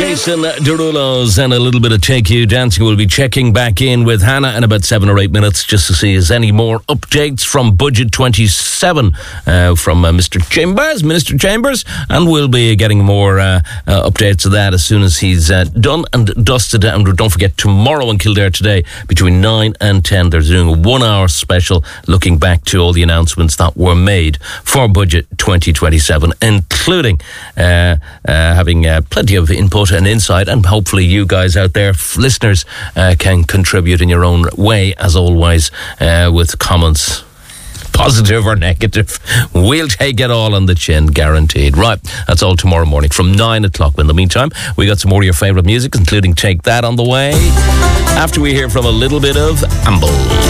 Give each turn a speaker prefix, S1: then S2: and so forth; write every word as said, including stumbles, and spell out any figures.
S1: Jason Derulo's and a little bit of Take You Dancing. We'll be checking back in with Hannah in about seven or eight minutes just to see is any more updates from Budget twenty-seven uh, from uh, Mister Chambers, Minister Chambers, and we'll be getting more uh, uh, updates of that as soon as he's uh, done and dusted. And don't forget, tomorrow in Kildare today, between nine and ten, they're doing a one-hour special looking back to all the announcements that were made for Budget twenty twenty-seven, including uh, uh, having uh, plenty of input and insight, and hopefully you guys out there, f- listeners, uh, can contribute in your own way, as always, uh, with comments, positive or negative. We'll take it all on the chin, guaranteed. Right, that's all tomorrow morning from nine o'clock. In the meantime, we got some more of your favourite music, including Take That on the way, after we hear from a little bit of Amble.